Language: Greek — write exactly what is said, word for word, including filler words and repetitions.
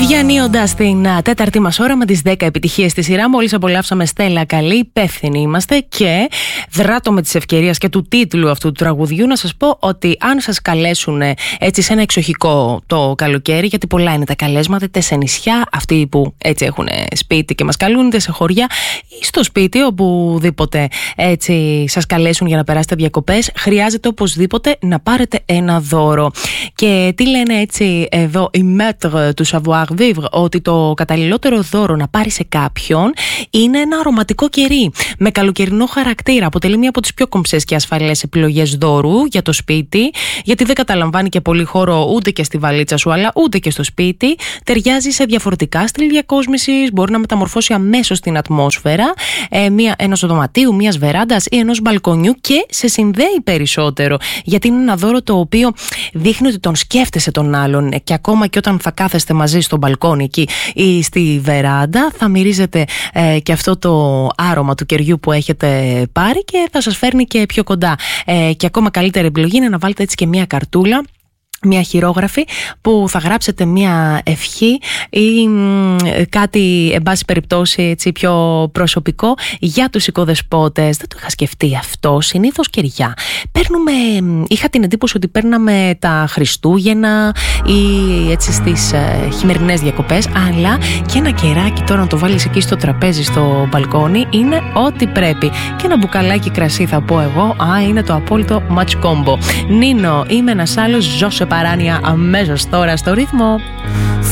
Διανύοντας την τέταρτη μας ώρα με τις δέκα επιτυχίες στη σειρά, μόλις απολαύσαμε Στέλλα Καλή, υπεύθυνοι είμαστε, και δράτω με τις ευκαιρίες και του τίτλου αυτού του τραγουδιού να σας πω ότι αν σας καλέσουν έτσι σε ένα εξοχικό το καλοκαίρι, γιατί πολλά είναι τα καλέσματα, είτε σε νησιά, αυτοί που έτσι έχουν σπίτι και μας καλούν, είτε σε χωριά ή στο σπίτι, οπουδήποτε έτσι σας καλέσουν για να περάσετε διακοπές, χρειάζεται οπωσδήποτε να πάρετε ένα δώρο. Και τι λένε έτσι εδώ οι maîtres του savoir vivre, ότι το καταλληλότερο δώρο να πάρει σε κάποιον είναι ένα αρωματικό κερί με καλοκαιρινό χαρακτήρα. Αποτελεί μία από τις πιο κομψές και ασφαλές επιλογές δώρου για το σπίτι, γιατί δεν καταλαμβάνει και πολύ χώρο ούτε και στη βαλίτσα σου, αλλά ούτε και στο σπίτι. Ταιριάζει σε διαφορετικά στυλ διακόσμησης, μπορεί να μεταμορφώσει αμέσως την ατμόσφαιρα ε, μία, ενός δωματίου, μιας βεράντας ή ενός μπαλκονιού, και σε συνδέει περισσότερο, γιατί είναι ένα δώρο το οποίο δείχνει ότι τον σκέφτεσαι τον άλλον, και ακόμα και όταν θα κάθεστε μαζί στο μπαλκόνι εκεί ή στη βεράντα, θα μυρίζετε ε, και αυτό το άρωμα του κεριού που έχετε πάρει και θα σας φέρνει και πιο κοντά. Ε, και ακόμα καλύτερη επιλογή είναι να βάλετε έτσι και μία καρτούλα, μια χειρόγραφη, που θα γράψετε μια ευχή ή μ, κάτι εν πάση περιπτώσει έτσι πιο προσωπικό για τους οικοδεσπότες. Δεν το είχα σκεφτεί αυτό. Συνήθως κεριά παίρνουμε, είχα την εντύπωση ότι παίρναμε τα Χριστούγεννα ή έτσι στις ε, χειμερινές διακοπές, αλλά και ένα κεράκι τώρα να το βάλεις εκεί στο τραπέζι στο μπαλκόνι είναι ό,τι πρέπει. Και ένα μπουκαλάκι κρασί θα πω εγώ, α, είναι το απόλυτο match combo. Νίνο, είμαι ένας άλλος, ζω σε παράνοια, αμέσως τώρα στο ρυθμό.